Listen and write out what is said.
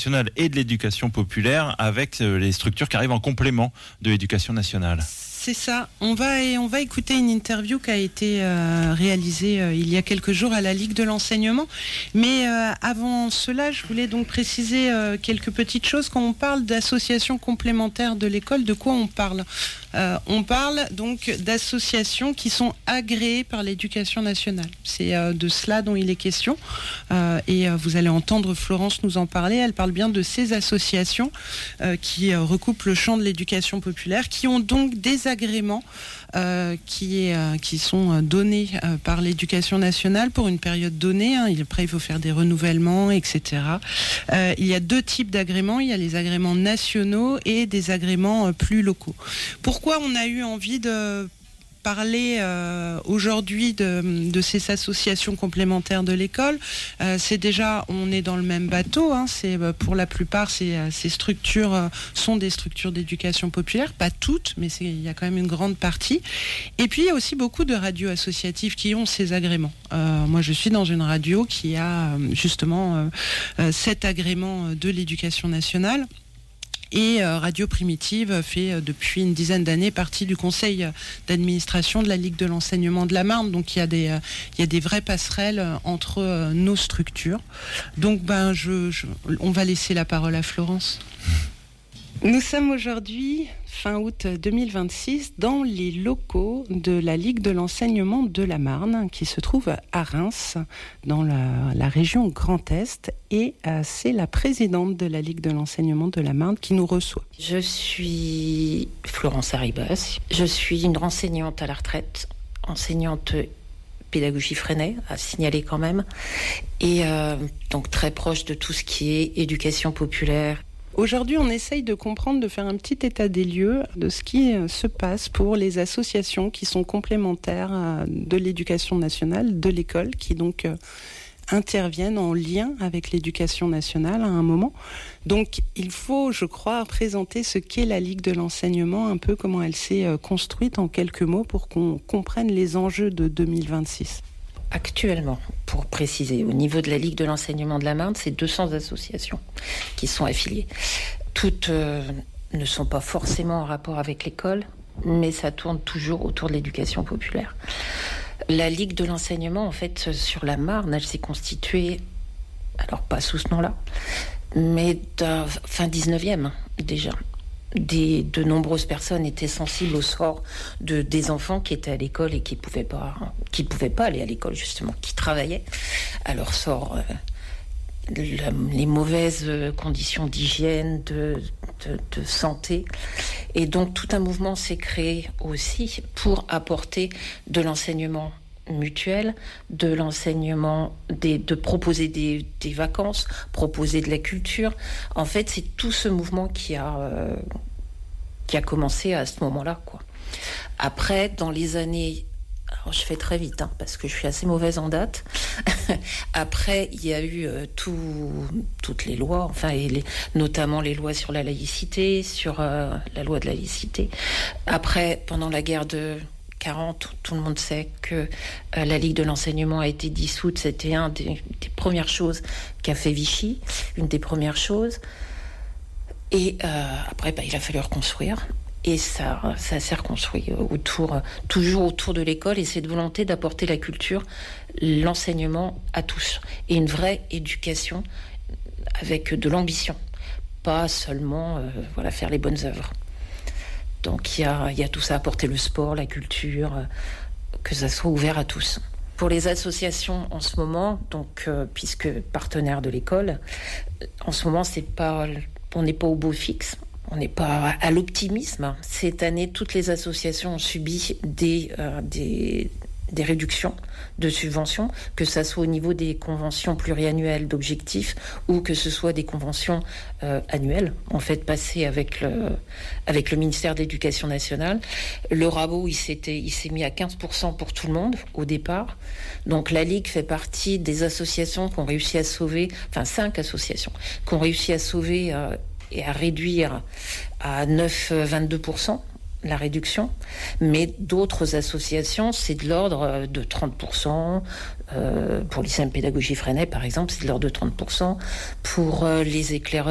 nationale et de l'éducation populaire avec les structures qui arrivent en complément de l'éducation nationale. C'est ça. On va écouter une interview qui a été réalisée il y a quelques jours à la Ligue de l'enseignement. Mais avant cela, je voulais donc préciser quelques petites choses. Quand on parle d'associations complémentaires de l'école, de quoi on parle ? On parle donc d'associations qui sont agréées par l'éducation nationale. C'est de cela dont il est question. Et vous allez entendre Florence nous en parler. Elle parle bien de ces associations qui recoupent le champ de l'éducation populaire, qui ont donc des agréments qui sont donnés par l'éducation nationale pour une période donnée. Après, il faut faire des renouvellements, etc. Il y a deux types d'agréments. Il y a les agréments nationaux et des agréments plus locaux. Pourquoi on a eu envie de parler aujourd'hui de ces associations complémentaires de l'école? C'est déjà, on est dans le même bateau, c'est pour la plupart ces structures sont des structures d'éducation populaire, pas toutes, mais il y a quand même une grande partie. Et puis il y a aussi beaucoup de radios associatives qui ont ces agréments. Moi je suis dans une radio qui a justement cet agrément de l'éducation nationale. Et Radio Primitive fait depuis une dizaine d'années partie du conseil d'administration de la Ligue de l'enseignement de la Marne. Donc il y a des vraies passerelles entre nos structures. Donc on va laisser la parole à Florence. Nous sommes aujourd'hui, fin août 2026, dans les locaux de la Ligue de l'enseignement de la Marne, qui se trouve à Reims, dans la région Grand Est. Et c'est la présidente de la Ligue de l'enseignement de la Marne qui nous reçoit. Je suis Florence Arribas. Je suis une enseignante à la retraite, enseignante pédagogie Freinet, à signaler quand même, et donc très proche de tout ce qui est éducation populaire. Aujourd'hui, on essaye de comprendre, de faire un petit état des lieux de ce qui se passe pour les associations qui sont complémentaires de l'éducation nationale, de l'école, qui donc interviennent en lien avec l'éducation nationale à un moment. Donc, il faut, je crois, présenter ce qu'est la Ligue de l'enseignement, un peu comment elle s'est construite en quelques mots pour qu'on comprenne les enjeux de 2026. Actuellement, pour préciser, au niveau de la Ligue de l'enseignement de la Marne, c'est 200 associations qui sont affiliées. Toutes ne sont pas forcément en rapport avec l'école, mais ça tourne toujours autour de l'éducation populaire. La Ligue de l'enseignement, en fait, sur la Marne, elle s'est constituée, alors pas sous ce nom-là, mais fin 19e déjà. De nombreuses personnes étaient sensibles au sort des enfants qui étaient à l'école et qui pouvaient pas aller à l'école, justement, qui travaillaient à leur sort. Les mauvaises conditions d'hygiène, de santé. Et donc tout un mouvement s'est créé aussi pour apporter de l'enseignement mutuel, de l'enseignement, de proposer des vacances, proposer de la culture. En fait, c'est tout ce mouvement qui a commencé à ce moment-là, quoi. Après, dans les années... Alors, je fais très vite, parce que je suis assez mauvaise en date. Après, il y a eu toutes les lois, notamment les lois sur la laïcité, sur la loi de la laïcité. Après, pendant la guerre de 40, tout le monde sait que la Ligue de l'enseignement a été dissoute. C'était une des premières choses qu'a fait Vichy, une des premières choses. Et après, il a fallu reconstruire. Et ça s'est reconstruit toujours autour de l'école, et cette volonté d'apporter la culture, l'enseignement à tous, et une vraie éducation avec de l'ambition, pas seulement faire les bonnes œuvres. Donc il y a tout ça, apporter le sport, la culture, que ça soit ouvert à tous. Pour les associations en ce moment, donc puisque partenaire de l'école, en ce moment on n'est pas au beau fixe. On n'est pas à l'optimisme. Cette année, toutes les associations ont subi des réductions de subventions, que ça soit au niveau des conventions pluriannuelles d'objectifs ou que ce soit des conventions annuelles, en fait, passées avec le ministère de l'Éducation nationale. Le rabot, il s'est mis à 15% pour tout le monde au départ. Donc la Ligue fait partie des associations qui ont réussi à sauver, 5 associations, qui ont réussi à sauver et à réduire à 9,22% la réduction, mais d'autres associations, c'est de l'ordre de 30%. Pour l'ICM Pédagogie Freinet, par exemple, c'est de l'ordre de 30%. Pour les éclaireurs